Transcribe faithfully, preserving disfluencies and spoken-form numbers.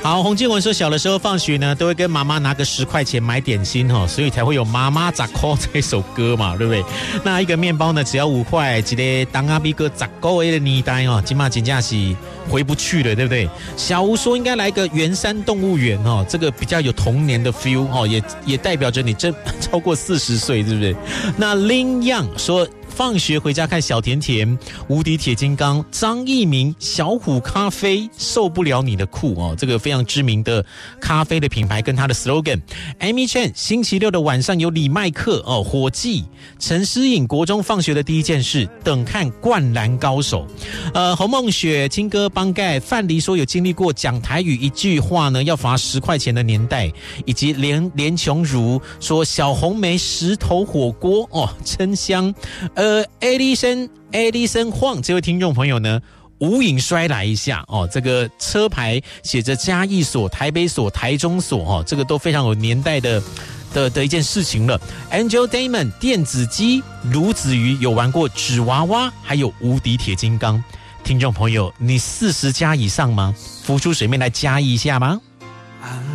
好，洪建文说，小的时候放学呢，都会跟妈妈拿个十块钱买点心哈，所以才会有《妈妈十块》这首歌嘛，对不对？那一个面包呢，只要五块，一个当阿比哥十个月的年代哦，今嘛真正是回不去了，对不对？小吴说应该来个圆山动物园哦，这个比较有童年的 feel 哦，也也代表着你真超过四十岁，对不对？那林样说，放学回家看小甜甜、无敌铁金刚、张一鸣、小虎咖啡，受不了你的酷哦，这个非常知名的咖啡的品牌跟它的 slogan。Amy Chen 星期六的晚上有李麦克哦，火计。陈诗颖国中放学的第一件事，等看《灌篮高手》。呃，洪梦雪、青哥帮盖、范蠡说有经历过讲台语一句话呢要罚十块钱的年代，以及连连琼如说小红梅石头火锅哦，真香。呃 ，Edison Edison 晃这位听众朋友呢，无影摔来一下哦，这个车牌写着嘉义所、台北所、台中所哦，这个都非常有年代的的的一件事情了。Angel Damon 电子鸡、卢子瑜有玩过纸娃娃，还有无敌铁金刚。听众朋友，你四十加以上吗？浮出水面来加一下吗？